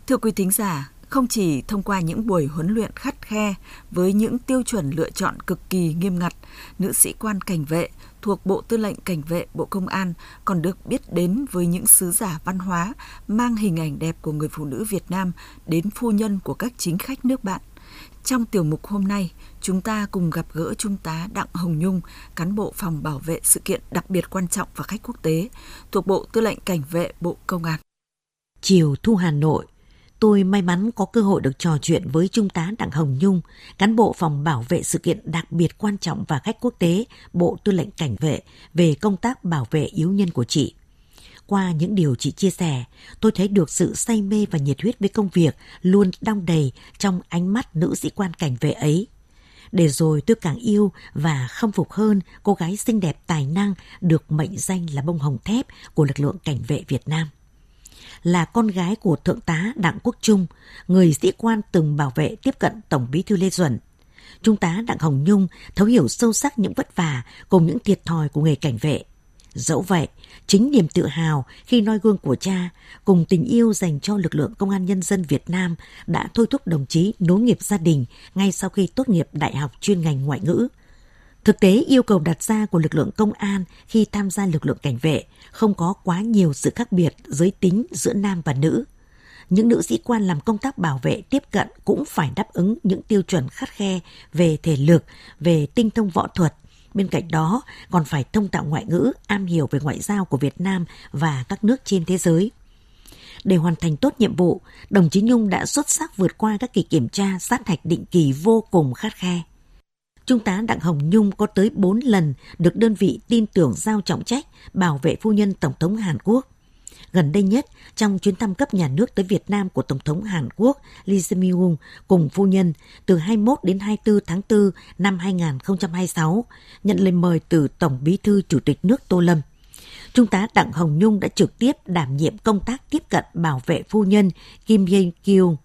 Thưa quý thính giả, không chỉ thông qua những buổi huấn luyện khắt khe với những tiêu chuẩn lựa chọn cực kỳ nghiêm ngặt, nữ sĩ quan cảnh vệ thuộc Bộ Tư lệnh Cảnh vệ Bộ Công an còn được biết đến với những sứ giả văn hóa mang hình ảnh đẹp của người phụ nữ Việt Nam đến phu nhân của các chính khách nước bạn. Trong tiểu mục hôm nay, chúng ta cùng gặp gỡ Trung tá Đặng Hồng Nhung, cán bộ phòng bảo vệ sự kiện đặc biệt quan trọng và khách quốc tế thuộc Bộ Tư lệnh Cảnh vệ Bộ Công an. Chiều thu Hà Nội, tôi may mắn có cơ hội được trò chuyện với Trung tá Đặng Hồng Nhung, cán bộ phòng bảo vệ sự kiện đặc biệt quan trọng và khách quốc tế Bộ Tư lệnh Cảnh vệ về công tác bảo vệ yếu nhân của chị. Qua những điều chị chia sẻ, tôi thấy được sự say mê và nhiệt huyết với công việc luôn đong đầy trong ánh mắt nữ sĩ quan cảnh vệ ấy. Để rồi tôi càng yêu và khâm phục hơn cô gái xinh đẹp tài năng được mệnh danh là bông hồng thép của lực lượng cảnh vệ Việt Nam. Là con gái của Thượng tá Đặng Quốc Trung, người sĩ quan từng bảo vệ tiếp cận Tổng Bí thư Lê Duẩn, Trung tá Đặng Hồng Nhung thấu hiểu sâu sắc những vất vả cùng những thiệt thòi của nghề cảnh vệ. Dẫu vậy, chính niềm tự hào khi noi gương của cha cùng tình yêu dành cho lực lượng Công an Nhân dân Việt Nam đã thôi thúc đồng chí nối nghiệp gia đình ngay sau khi tốt nghiệp Đại học chuyên ngành ngoại ngữ. Thực tế, yêu cầu đặt ra của lực lượng công an khi tham gia lực lượng cảnh vệ không có quá nhiều sự khác biệt giới tính giữa nam và nữ. Những nữ sĩ quan làm công tác bảo vệ tiếp cận cũng phải đáp ứng những tiêu chuẩn khắt khe về thể lực, về tinh thông võ thuật. Bên cạnh đó, còn phải thông thạo ngoại ngữ, am hiểu về ngoại giao của Việt Nam và các nước trên thế giới. Để hoàn thành tốt nhiệm vụ, đồng chí Nhung đã xuất sắc vượt qua các kỳ kiểm tra sát hạch định kỳ vô cùng khắt khe. Trung tá Đặng Hồng Nhung có tới 4 lần được đơn vị tin tưởng giao trọng trách bảo vệ phu nhân Tổng thống Hàn Quốc. Gần đây nhất, trong chuyến thăm cấp nhà nước tới Việt Nam của Tổng thống Hàn Quốc Lee Jae-myung cùng phu nhân từ 21 đến 24 tháng 4 năm 2026, nhận lời mời từ Tổng Bí thư Chủ tịch nước Tô Lâm. Trung tá Đặng Hồng Nhung đã trực tiếp đảm nhiệm công tác tiếp cận bảo vệ phu nhân Kim Ye-kyung.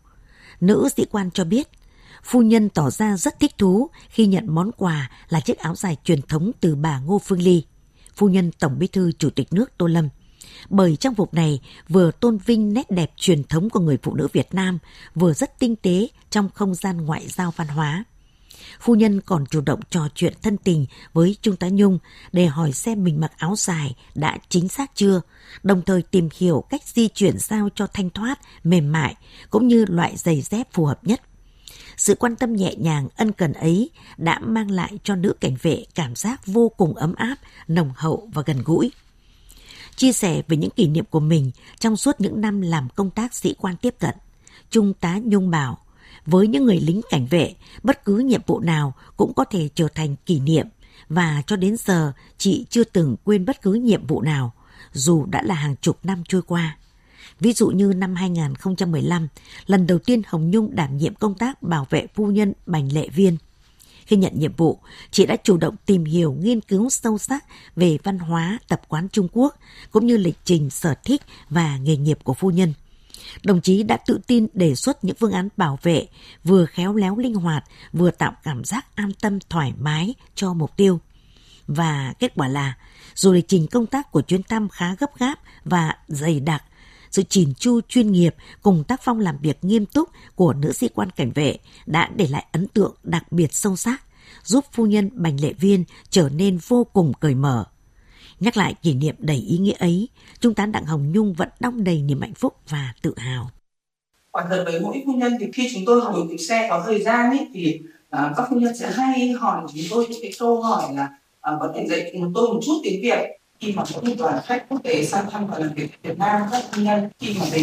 Nữ sĩ quan cho biết, phu nhân tỏ ra rất thích thú khi nhận món quà là chiếc áo dài truyền thống từ bà Ngô Phương Ly, phu nhân Tổng Bí thư Chủ tịch nước Tô Lâm. Bởi trang phục này vừa tôn vinh nét đẹp truyền thống của người phụ nữ Việt Nam, vừa rất tinh tế trong không gian ngoại giao văn hóa. Phu nhân còn chủ động trò chuyện thân tình với Trung tá Nhung để hỏi xem mình mặc áo dài đã chính xác chưa, đồng thời tìm hiểu cách di chuyển sao cho thanh thoát, mềm mại, cũng như loại giày dép phù hợp nhất. Sự quan tâm nhẹ nhàng, ân cần ấy đã mang lại cho nữ cảnh vệ cảm giác vô cùng ấm áp, nồng hậu và gần gũi. Chia sẻ về những kỷ niệm của mình trong suốt những năm làm công tác sĩ quan tiếp cận, Trung tá Nhung bảo, với những người lính cảnh vệ, bất cứ nhiệm vụ nào cũng có thể trở thành kỷ niệm, và cho đến giờ chị chưa từng quên bất cứ nhiệm vụ nào, dù đã là hàng chục năm trôi qua. Ví dụ như năm 2015, lần đầu tiên Hồng Nhung đảm nhiệm công tác bảo vệ phu nhân Bành Lệ Viên. Khi nhận nhiệm vụ, chị đã chủ động tìm hiểu, nghiên cứu sâu sắc về văn hóa, tập quán Trung Quốc, cũng như lịch trình, sở thích và nghề nghiệp của phu nhân. Đồng chí đã tự tin đề xuất những phương án bảo vệ, vừa khéo léo linh hoạt, vừa tạo cảm giác an tâm thoải mái cho mục tiêu. Và kết quả là, dù lịch trình công tác của chuyến thăm khá gấp gáp và dày đặc, sự chỉn chu chuyên nghiệp cùng tác phong làm việc nghiêm túc của nữ sĩ quan cảnh vệ đã để lại ấn tượng đặc biệt sâu sắc, giúp phu nhân Bành Lệ Viên trở nên vô cùng cởi mở. Nhắc lại kỷ niệm đầy ý nghĩa ấy, Trung tá Đặng Hồng Nhung vẫn đong đầy niềm hạnh phúc và tự hào. Quả thật với mỗi phu nhân thì khi chúng tôi ngồi từ xe có thời gian ấy, thì các phu nhân sẽ hay hỏi chúng tôi những cái câu hỏi là có thể dạy tôi một chút tiếng Việt. Khi mà có một đoàn khách quốc tế sang thăm và làm việc Việt Nam, các phu nhân khi mà về